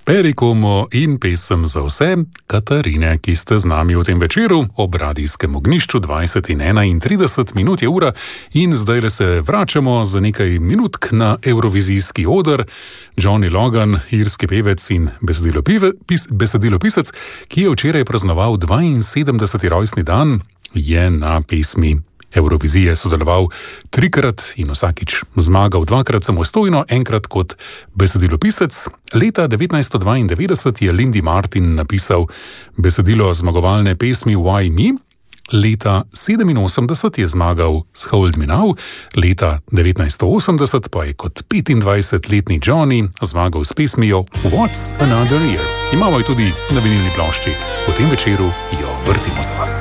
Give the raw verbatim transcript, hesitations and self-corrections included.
Perikomo in pesem za vse, Katarine, ki ste z nami v tem večeru ob radijskem ognjišču. Dvajset in enaintrideset minut je ura in zdaj se vračamo za nekaj minutk na evrovizijski oder. Johnny Logan, irski pevec in besedilopisec, ki je včeraj praznoval dvainsedemdeseti rojstni dan, je na pesmi Evrovizije sodeloval trikrat in vsakič zmagal, dvakrat samostojno, enkrat kot besedilopisec. Leta devetnajststo dvaindevetdeset je Lindy Martin napisal besedilo zmagovalne pesmi Why Me. Leta sedeminosemdeset je zmagal s Hold Me Now, leta devetnajststo osemdeset pa je kot petindvajsetletni Johnny zmagal s pesmijo What's Another Year. Imamo jo tudi na vinilni plošči. V tem večeru jo vrtimo za vas.